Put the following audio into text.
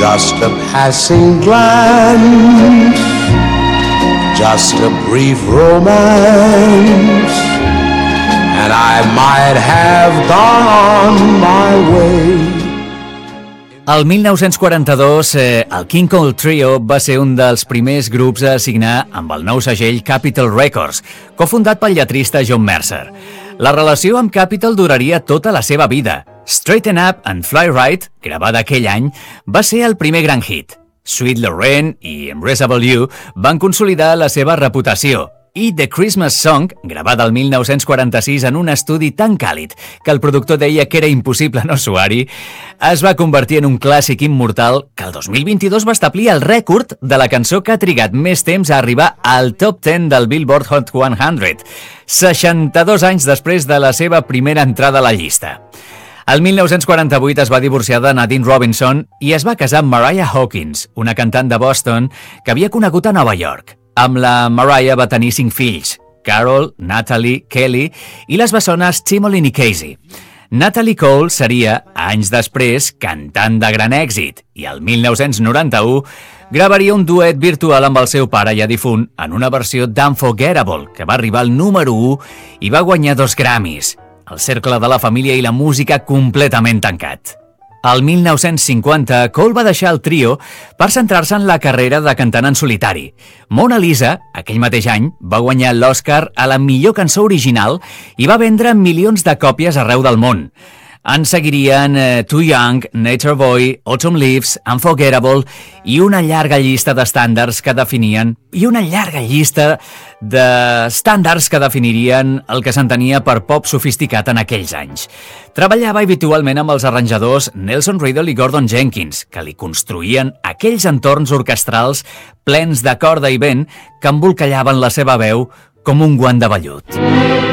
Just a passing glance, just a brief romance, and I might have gone on my way. El 1942, el King Cole Trio va ser un dels primers grups a signar amb el nou segell Capitol Records, cofundat pel lletrista John Mercer. La relació amb Capitol duraria tota la seva vida. Straighten Up and Fly Right, gravada aquell any, va ser el primer gran hit. Sweet Lorraine i Embraceable You van consolidar la seva reputació. I The Christmas Song, gravada el 1946 en un estudi tan càlid que el productor deia que era impossible no suar-hi, es va convertir en un clàssic immortal que el 2022 va establir el rècord de la cançó que ha trigat més temps a arribar al top 10 del Billboard Hot 100, 62 anys després de la seva primera entrada a la llista. El 1948 es va divorciar de Nadine Robinson i es va casar amb Mariah Hawkins, una cantant de Boston que havia conegut a Nova York. Amb la Mariah va tenir 5 fills, Carol, Natalie, Kelly i les bessones Timolin i Casey. Natalie Cole seria, anys després, cantant de gran èxit i el 1991 gravaria un duet virtual amb el seu pare ja difunt en una versió d'Unforgettable que va arribar al número 1 i va guanyar 2 Grammys. El cercle de la família i la música completament tancat. Al 1950, Cole va deixar el trio per centrar-se en la carrera de cantant en solitari. Mona Lisa, aquell mateix any, va guanyar l'Oscar a la millor cançó original i va vendre milions de còpies arreu del món. En seguirien Too Young, Nature Boy, Autumn Leaves, Unforgettable i una llarga llista d'estàndards que definirien el que s'entenia per pop sofisticat en aquells anys. Treballava habitualment amb els arranjadors Nelson Riddle i Gordon Jenkins, que li construïen aquells entorns orquestrals plens de corda i vent que embolcallaven la seva veu com un guant de vellut.